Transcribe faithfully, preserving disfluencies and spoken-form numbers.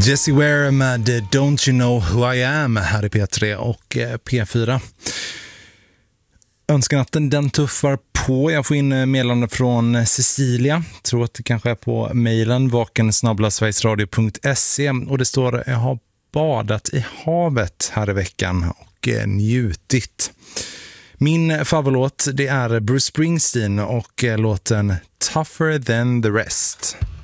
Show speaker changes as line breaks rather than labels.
Jessie Ware med Don't You Know Who I Am här i P tre och P fyra. Önskenatten den tuffar på. Jag får in meddelande från Cecilia. Tror att det kanske är på mejlen vaken snabel-a sverigesradio punkt se, och det står: jag har badat i havet här i veckan och njutit. Min favoritlåt det är Bruce Springsteen och låten Tougher Than The Rest.